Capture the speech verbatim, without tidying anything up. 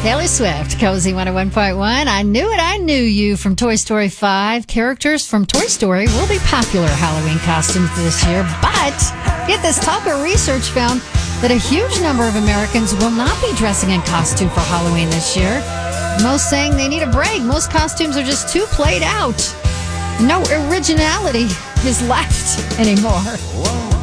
Taylor Swift, Cozy one oh one point one. I Knew It, I Knew You from Toy Story five. Characters from Toy Story will be popular Halloween costumes this year, but get this, Tucker research found that a huge number of Americans will not be dressing in costume for Halloween this year. Most saying they need a break. Most costumes are just too played out. No originality is left anymore. Whoa.